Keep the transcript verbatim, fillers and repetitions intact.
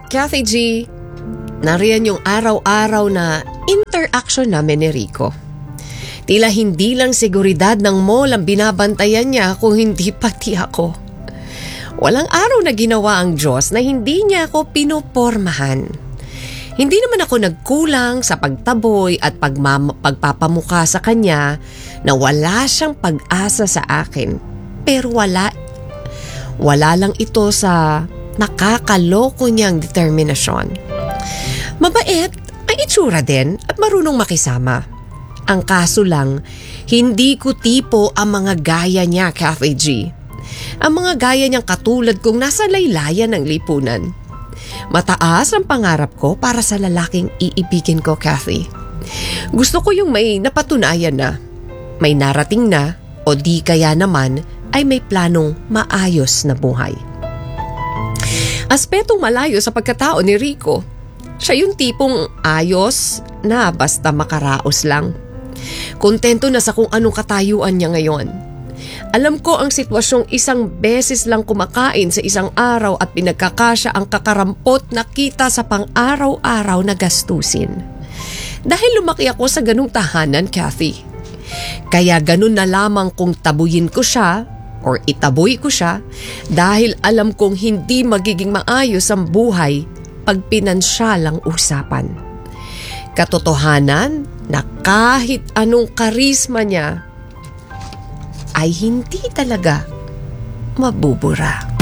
Kathy G, nariyan yung araw-araw na interaction namin ni Rico. Tila hindi lang seguridad ng mall ang binabantayan niya kung hindi pati ako. Walang araw na ginawa ang Diyos na hindi niya ako pinopormahan. Hindi naman ako nagkulang sa pagtaboy at pagmam- pagpapamukha sa kanya na wala siyang pag-asa sa akin. Pero wala, wala lang ito sa nakakaloko niyang determinasyon. Mabait ang itsura din at marunong makisama. Ang kaso lang, hindi ko tipo ang mga gaya niya, Kathy G. Ang mga gaya niyang katulad kong nasa laylayan ng lipunan. Mataas ang pangarap ko para sa lalaking iibigin ko, Kathy. Gusto ko yung may napatunayan na, may narating na, o di kaya naman ay may planong maayos na buhay. Aspetong malayo sa pagkatao ni Rico. Siya yung tipong ayos na basta makaraos lang. Kontento na sa kung anong katayuan niya ngayon. Alam ko ang sitwasyong isang beses lang kumakain sa isang araw at pinagkakasya ang kakarampot na kita sa pang-araw-araw na gastusin. Dahil lumaki ako sa ganung tahanan, Kathy. Kaya ganun na lamang kung tabuyin ko siya or itaboy ko siya dahil alam kong hindi magiging maayos ang buhay pag pinansyalang usapan. Katotohanan na kahit anong karisma niya ay hindi talaga mabubura.